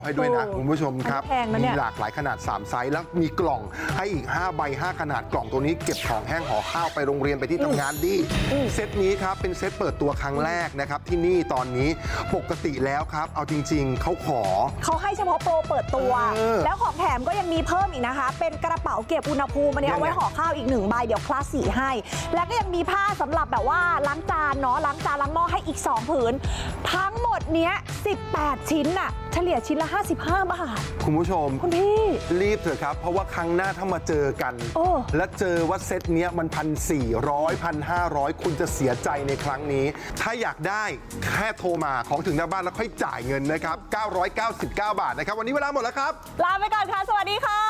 ให้ด้วยนะคุณผู้ชมครับมีหลากหลายขนาด3ไซส์แล้วมีกล่องให้อีก5ใบ5ขนาดกล่องตัวนี้เก็บของแห้งห่อข้าวไปโรงเรียนไปที่ทำงานดีเซตนี้ครับเป็นเซตเปิดตัวครั้งแรกนะครับที่นี่ตอนนี้ปกติแล้วครับเอาจริงๆเขาให้เฉพาะโปรเปิดตัวแล้วของแถมก็ยังมีเพิ่มอีกนะคะเป็นกระเป๋าเก็บอุณหภูมิมันเอาไว้ห่อข้าวอีก1ใบเดี๋ยวคลาสสีให้แล้วก็ยังมีผ้าสำหรับแบบว่าล้างจานเนาะล้างจานล้างหม้อให้อีก2ผืนทั้งหมดเนี้ย18ชิ้นน่ะเฉลี่ยชิ้นละ55 บาทคุณผู้ชมคุณพี่รีบเถอะครับเพราะว่าครั้งหน้าถ้ามาเจอกันและเจอว่าเซตเนี้ยมัน1,400 1,500คุณจะเสียใจในครั้งนี้ถ้าอยากได้แค่โทรมาของถึงหน้าบ้านแล้วค่อยจ่ายเงินนะครับ999 บาทนะครับวันนี้เวลาหมดแล้วครับลาไปก่อนค่ะสวัสดีค่ะ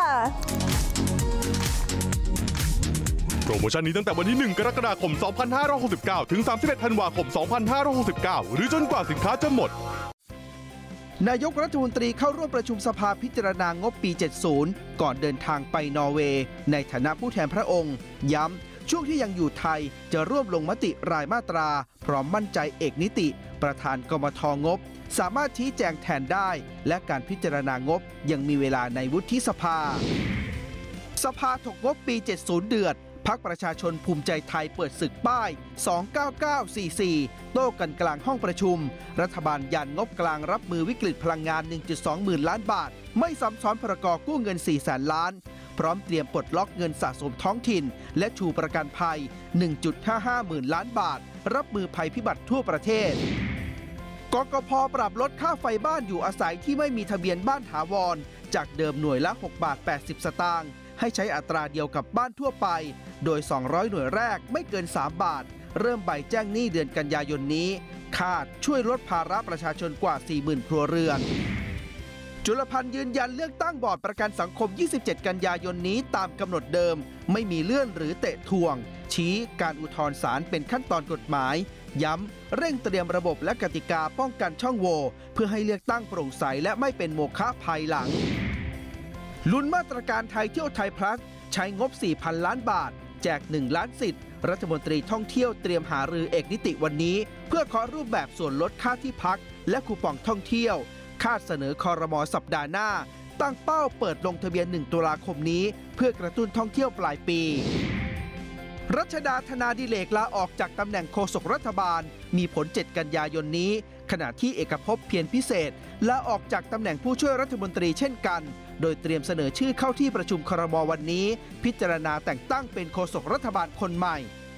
โปรโมชั่นนี้ตั้งแต่วันที่1 กรกฎาคม 2569 ถึง 31 ธันวาคม 2569 หรือจนกว่าสินค้าจะหมดนายกรัฐมนตรีเข้าร่วมประชุมสภาพิจารณางบปี 70 ก่อนเดินทางไปนอร์เวย์ในฐานะผู้แทนพระองค์ย้ำช่วงที่ยังอยู่ไทยจะร่วมลงมติรายมาตราพร้อมมั่นใจเอกนิติประธานกมธ.งบสามารถชี้แจงแทนได้และการพิจารณางบยังมีเวลาในวุฒิสภาถกงบปี 70 เดือดพรรคประชาชนภูมิใจไทยเปิดศึกป้าย29944โต้กันกลางห้องประชุมรัฐบาลยันงบกลางรับมือวิกฤตพลังงาน 1.2 หมื่นล้านบาทไม่ซ้ำซ้อนพรกกู้เงิน 400,000 ล้านพร้อมเตรียมปลดล็อกเงินสะสมท้องถิ่นและชูประกันภัย 1.55 หมื่นล้านบาทรับมือภัยพิบัติทั่วประเทศกกพ.ปรับลดค่าไฟบ้านอยู่อาศัยที่ไม่มีทะเบียนบ้านถาวรจากเดิมหน่วยละ6 บาท 80 สตางค์ให้ใช้อัตราเดียวกับบ้านทั่วไปโดย200หน่วยแรกไม่เกิน3 บาทเริ่มใบแจ้งหนี้เดือนกันยายนนี้คาดช่วยลดภาระประชาชนกว่า 40,000 ครัวเรือนจุลพันธ์ยืนยันเลือกตั้งบอร์ดประกันสังคม27 กันยายนนี้ตามกำหนดเดิมไม่มีเลื่อนหรือเตะทวงชี้การอุทธรณ์ศาลเป็นขั้นตอนกฎหมายย้ำเร่งเตรียมระบบและกติกาป้องกันช่องโหว่เพื่อให้เลือกตั้งโปร่งใสและไม่เป็นโมฆะภายหลังลุ้นมาตรการไทยเที่ยวไทยพลัสใช้งบ 4,000 ล้านบาทแจก1 ล้านสิทธิ์รัฐมนตรีท่องเที่ยวเตรียมหารือเอกนิติวันนี้เพื่อเคาะรูปแบบส่วนลดค่าที่พักและคูปองท่องเที่ยวคาดเสนอครม.สัปดาห์หน้าตั้งเป้าเปิดลงทะเบียน1 ตุลาคมนี้เพื่อกระตุ้นท่องเที่ยวปลายปีรัชดาธนาดิเรกลาออกจากตำแหน่งโฆษกรัฐบาลมีผล7 กันยายนนี้ขณะที่เอกภพเพียรพิเศษลาออกจากตำแหน่งผู้ช่วยรัฐมนตรีเช่นกันโดยเตรียมเสนอชื่อเข้าที่ประชุมครม.วันนี้พิจารณาแต่งตั้งเป็นโฆษกรัฐบาลคนใหม่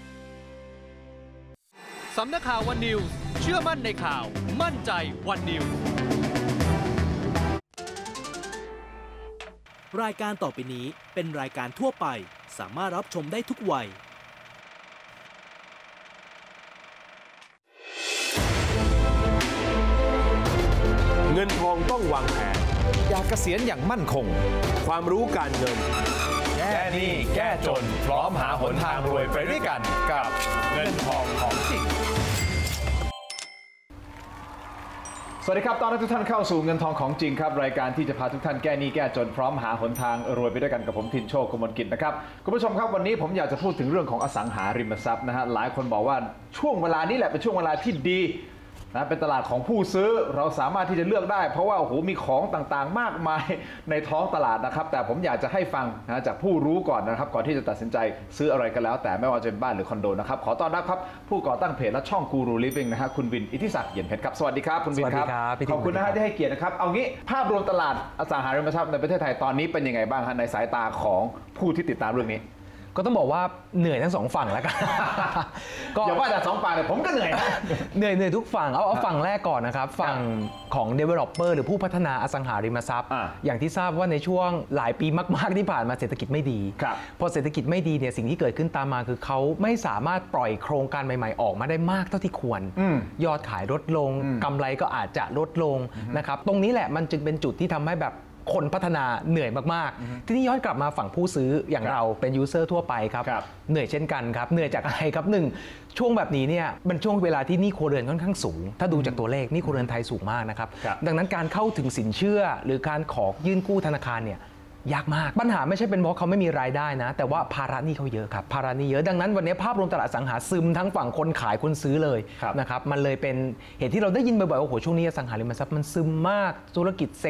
สำนักข่าววันนิวส์เชื่อมั่นในข่าวมั่นใจวันนิวส์รายการต่อไปนี้เป็นรายการทั่วไปสามารถรับชมได้ทุกวัยเงินทองต้องวางแผนอยากเกษียณอย่างมั่นคงความรู้การเงินแก้หนี้แก้จนพร้อมหาหนทางรวยไปด้วยกันกับเงินทองของจริงสวัสดีครับตอนรับทุกท่านเข้าสู่เงินทองของจริงครับรายการที่จะพาทุกท่านแก้หนี้แก้จนพร้อมหาหนทางรวยไปด้วยกันกับผมทินโชค กมลกิจนะครับคุณผู้ชมครับวันนี้ผมอยากจะพูดถึงเรื่องของอสังหาริมทรัพย์นะฮะหลายคนบอกว่าช่วงเวลานี้แหละเป็นช่วงเวลาที่ดีนะเป็นตลาดของผู้ซื้อเราสามารถที่จะเลือกได้เพราะว่าโอ้โหมีของต่างๆมากมายในท้องตลาดนะครับแต่ผมอยากจะให้ฟังนะจากผู้รู้ก่อนนะครับก่อนที่จะตัดสินใจซื้ออะไรกันแล้วแต่ไม่ว่าจะเป็นบ้านหรือคอนโดนะครับขอต้อนรับครับผู้ก่อตั้งเพจและช่องกูรูลิฟวิ่งนะฮะคุณวินอิทธิศักดิ์เย็นเพชรครับสวัสดีครับคุณวินครับขอบคุณนะฮะที่ให้เกียรตินะครับเอางี้ภาพรวมตลาดอสังหาริมทรัพย์ในประเทศไทยตอนนี้เป็นยังไงบ้างฮะในสายตาของผู้ที่ติดตามเรื่องนี้ก็ต้องบอกว่าเหนื่อยทั้ง2 ฝั่งแล้วกันก็อย่าว่าแต่2 ฝั่งเลยผมก็เหนื่อยนะเหนื่อยทุกฝั่งเอาฝั่งแรกก่อนนะครับฝั่งของ developer หรือผู้พัฒนาอสังหาริมทรัพย์อย่างที่ทราบว่าในช่วงหลายปีมากๆที่ผ่านมาเศรษฐกิจไม่ดีพอเศรษฐกิจไม่ดีเนี่ยสิ่งที่เกิดขึ้นตามมาคือเขาไม่สามารถปล่อยโครงการใหม่ๆออกมาได้มากเท่าที่ควรยอดขายลดลงกำไรก็อาจจะลดลงนะครับตรงนี้แหละมันจึงเป็นจุดที่ทำให้แบบคนพัฒนาเหนื่อยมากๆทีนี้ย้อนกลับมาฝั่งผู้ซื้ออย่างเราเป็นยูเซอร์ทั่วไปครับเหนื่อยเช่นกันครับเหนื่อยจากอะไรครับ1ช่วงแบบนี้เนี่ยมันช่วงเวลาที่หนี้ครัวเรือนค่อนข้างสูงถ้าดูจากตัวเลขหนี้ครัวเรือนไทยสูงมากนะครับดังนั้นการเข้าถึงสินเชื่อหรือการขอยื่นกู้ธนาคารเนี่ยยากมากปัญหาไม่ใช่เป็นเพราะเขาไม่มีรายได้นะแต่ว่าภาระหนี้เขาเยอะครับภาระหนี้เยอะดังนั้นวันนี้ภาพรวมตลาดอสังหาซึมทั้งฝั่งคนขายคนซื้อเลยนะครับมันเลยเป็นเหตุที่เราได้ยินบ่อยๆว่าโอ้โหช่วงนี้อสังหาริมทรัพย์มันซึมมากธุรกิจ